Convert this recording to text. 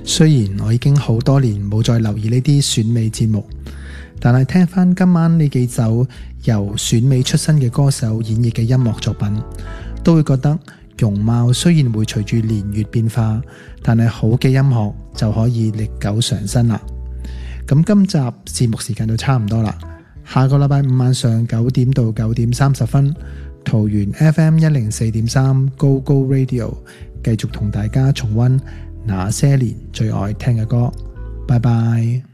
雖然我已經好多年冇再留意呢啲選美節目，但係聽翻今晚呢幾首由選美出身嘅歌手演繹嘅音樂作品，都會覺得容貌雖然會隨住年月變化，但係好嘅音樂就可以歷久常新啦。咁今集節目時間就差唔多啦，下個禮拜五晚上9點到9點30分，桃園 FM 104.3 Go Go Radio 繼續同大家重溫那些年最愛聽嘅歌。拜拜。